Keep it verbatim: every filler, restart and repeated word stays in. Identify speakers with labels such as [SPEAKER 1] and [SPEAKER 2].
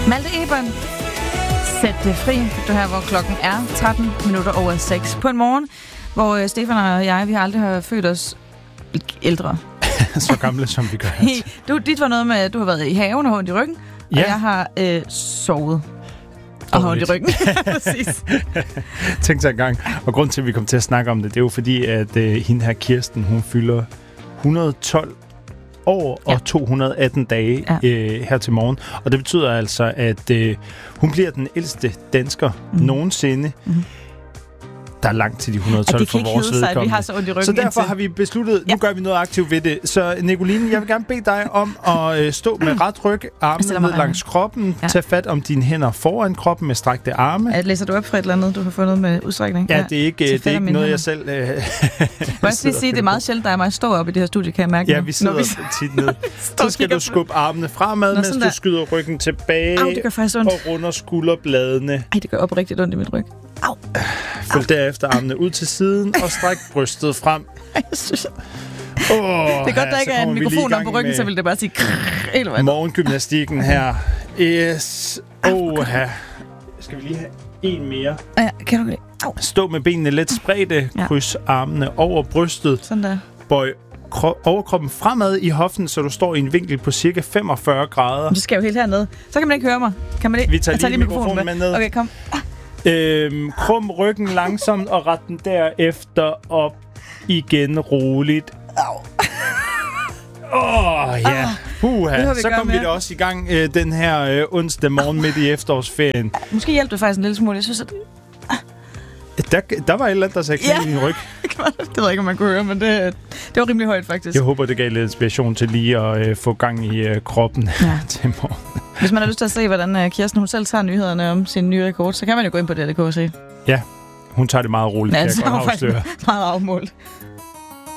[SPEAKER 1] Malte Eberl, sæt det fri. Du her, hvor klokken er tretten minutter over seks på en morgen, hvor øh, Stefan og jeg, vi har aldrig har følt os ældre.
[SPEAKER 2] Så gamle, som vi gør.
[SPEAKER 1] Du, dit var noget med, at du har været i haven og har ondt i ryggen, ja. Og jeg har øh, sovet og har ondt i ryggen. Præcis.
[SPEAKER 2] Tænk sig en gang. Og grund til, at vi kom til at snakke om det, det er jo fordi, at øh, hende her Kirsten, hun fylder et hundrede og tolv år og ja. to hundrede og atten dage ja. øh, her til morgen. Og det betyder altså, at øh, hun bliver den ældste dansker mm. nogensinde. Mm. Der er langt til de et hundrede og tolv for vores vedkommende.
[SPEAKER 1] Vi har så ondt i ryggen.
[SPEAKER 2] Så derfor har vi besluttet, nu ja. gør vi noget aktivt ved det. Så Nicoline, jeg vil gerne bede dig om at øh, stå med ret ryg, armene ned langs kroppen, ja. Tag fat om dine hænder foran kroppen med strakte arme.
[SPEAKER 1] Ja, læser du op fra et eller andet, du har fundet med udstrækning?
[SPEAKER 2] Ja, det er ikke, det er ikke noget, hænder. jeg selv øh,
[SPEAKER 1] Må jeg lige sige, det er meget sjældent, der er mig står op i det her studie, kan jeg mærke.
[SPEAKER 2] Ja, vi sidder vi... tit ned. Så skal du skubbe armene fremad, Nå, mens du skyder ryggen tilbage.
[SPEAKER 1] Au, det gør faktisk ondt.
[SPEAKER 2] Og runder skulderbladene.
[SPEAKER 1] Ej, det gør oprigtigt ondt i mit ryg. Au.
[SPEAKER 2] Følg derefter armene ud til siden og stræk brystet frem.
[SPEAKER 1] Jeg synes... Oh, det er godt, der ikke er en mikrofon om på ryggen, så vil det bare sige...
[SPEAKER 2] Morgengymnastikken her. Yes. Åh, skal vi lige have en mere?
[SPEAKER 1] Ja, kan du det? Au.
[SPEAKER 2] Stå med benene let spredte. Ja. Kryds armene over brystet.
[SPEAKER 1] Sådan der.
[SPEAKER 2] Bøj kro- overkroppen fremad i hoften, så du står i en vinkel på cirka femogfyrre grader.
[SPEAKER 1] Du skal jo helt hernede. Så kan man ikke høre mig. Kan man ikke?
[SPEAKER 2] Vi tager lige, lige mikrofonen, mikrofonen med. med ned.
[SPEAKER 1] Okay, kom.
[SPEAKER 2] Øhm, krum ryggen langsomt og ret den derefter op igen roligt.
[SPEAKER 1] Au.
[SPEAKER 2] Åh, oh, ja. Puha. Så kom vi da også i gang øh, den her øh, onsdag morgen midt i efterårsferien.
[SPEAKER 1] Måske hjælper det faktisk en lille smule. Jeg synes, at...
[SPEAKER 2] Der, der var et eller andet, der sagde knæ i din ryg.
[SPEAKER 1] Det ved jeg ikke, om man kunne høre, men det, det var rimelig højt, faktisk.
[SPEAKER 2] Jeg håber, det gav lidt inspiration til lige at øh, få gang i øh, kroppen ja. til morgen.
[SPEAKER 1] Hvis man har lyst til at se, hvordan øh, Kirsten hun selv tager nyhederne om sin nye rekord, så kan man jo gå ind på det punktum d k og se.
[SPEAKER 2] Ja, hun tager det meget roligt,
[SPEAKER 1] ja,
[SPEAKER 2] kan jeg godt afsløre.
[SPEAKER 1] Meget afmålt.